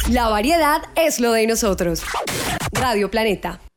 La variedad es lo de nosotros. Radio Planeta.